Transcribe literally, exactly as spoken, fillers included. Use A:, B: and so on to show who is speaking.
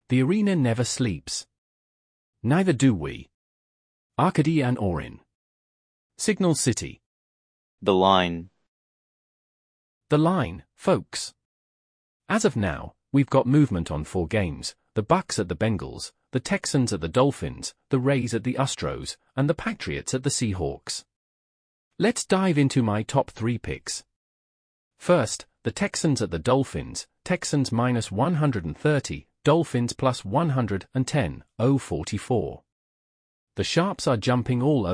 A: The arena never sleeps. Neither do we. Arcady and Orin. Signal City.
B: The line.
A: The line, folks. As of now, we've got movement on four games: the Bucks at the Bengals, the Texans at the Dolphins, the Rays at the Astros, and the Patriots at the Seahawks. Let's dive into my top three picks. First, the Texans at the Dolphins, Texans minus one hundred thirty, Dolphins plus one hundred ten, oh forty-four. The Sharps are jumping all